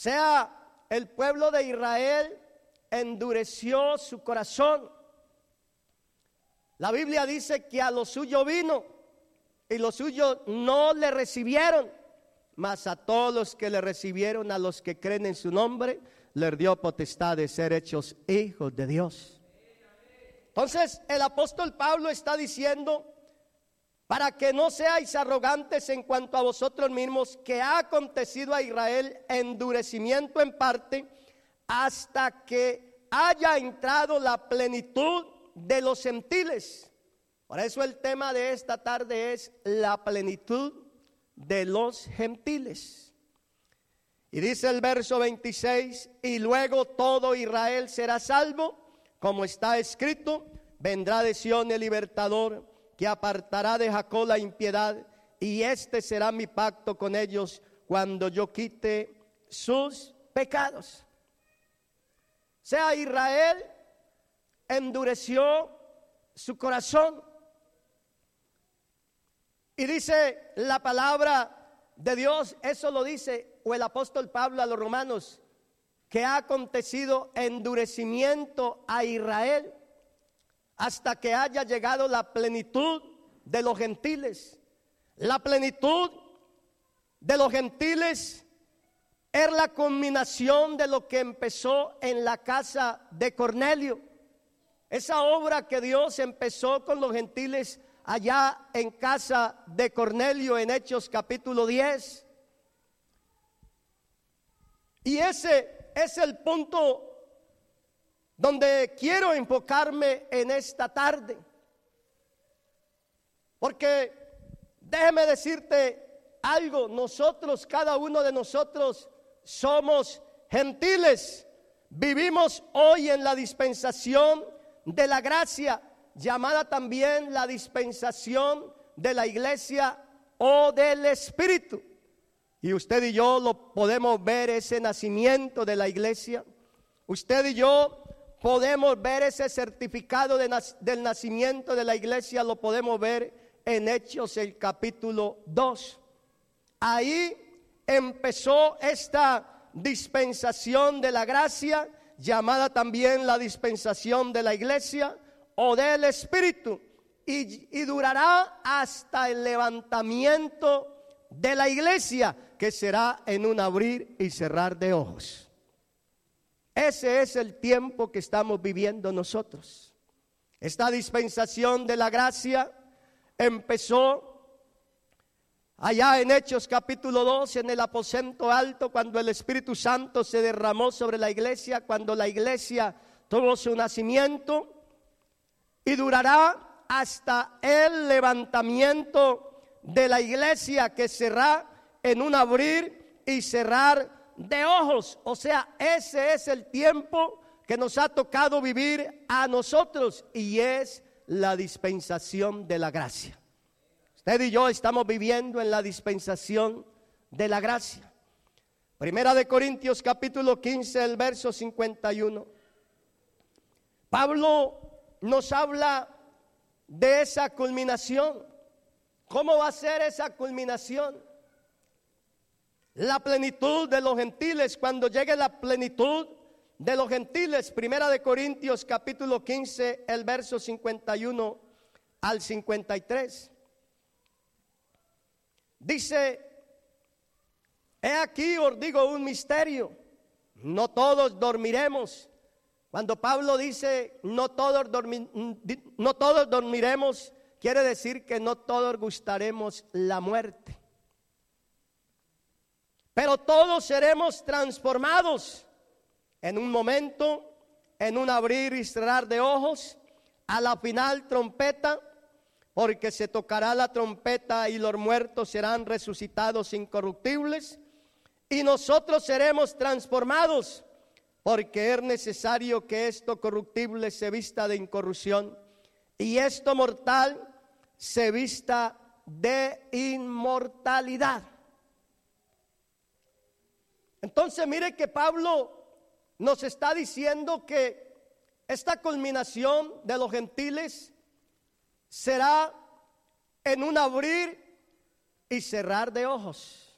sea, el pueblo de Israel endureció su corazón. La Biblia dice que a lo suyo vino y los suyos no le recibieron, mas a todos los que le recibieron, a los que creen en su nombre, les dio potestad de ser hechos hijos de Dios. Entonces el apóstol Pablo está diciendo, para que no seáis arrogantes en cuanto a vosotros mismos, que ha acontecido a Israel endurecimiento en parte, hasta que haya entrado la plenitud de los gentiles. Por eso el tema de esta tarde es la plenitud de los gentiles. Y dice el verso 26, y luego todo Israel será salvo, como está escrito, vendrá de Sión el libertador, que apartará de Jacob la impiedad, y este será mi pacto con ellos cuando yo quite sus pecados. O sea, Israel endureció su corazón. Y dice la palabra de Dios, eso lo dice, o el apóstol Pablo a los romanos, que ha acontecido endurecimiento a Israel hasta que haya llegado la plenitud de los gentiles. La plenitud de los gentiles es la culminación de lo que empezó en la casa de Cornelio. Esa obra que Dios empezó con los gentiles allá en casa de Cornelio en Hechos capítulo 10. Y ese es el punto donde quiero enfocarme en esta tarde. Porque déjeme decirte algo, nosotros, cada uno de nosotros somos gentiles. Vivimos hoy en la dispensación de la gracia, llamada también la dispensación de la iglesia o del Espíritu. Y usted y yo lo podemos ver, ese nacimiento de la iglesia. Usted y yo podemos ver ese certificado del nacimiento de la iglesia, lo podemos ver en Hechos el capítulo 2. Ahí empezó esta dispensación de la gracia, llamada también la dispensación de la iglesia o del Espíritu, y durará hasta el levantamiento de la iglesia, que será en un abrir y cerrar de ojos. Ese es el tiempo que estamos viviendo nosotros. Esta dispensación de la gracia empezó allá en Hechos capítulo 2, en el aposento alto, cuando el Espíritu Santo se derramó sobre la iglesia, cuando la iglesia tuvo su nacimiento, y durará hasta el levantamiento de la iglesia, que será en un abrir y cerrar de ojos. O sea, ese es el tiempo que nos ha tocado vivir a nosotros, y es la dispensación de la gracia. Usted y yo estamos viviendo en la dispensación de la gracia. Primera de Corintios capítulo 15, el verso 51. Pablo nos habla de esa culminación. ¿Cómo va a ser esa culminación? La plenitud de los gentiles, cuando llegue la plenitud de los gentiles. Primera de Corintios capítulo 15, el verso 51 al 53. Dice: he aquí os digo un misterio, no todos dormiremos. Cuando Pablo dice no todos dormiremos, quiere decir que no todos gustaremos la muerte. Pero todos seremos transformados en un momento, en un abrir y cerrar de ojos, a la final trompeta, porque se tocará la trompeta y los muertos serán resucitados incorruptibles, y nosotros seremos transformados, porque es necesario que esto corruptible se vista de incorrupción y esto mortal se vista de inmortalidad. Entonces mire que Pablo nos está diciendo que esta culminación de los gentiles será en un abrir y cerrar de ojos.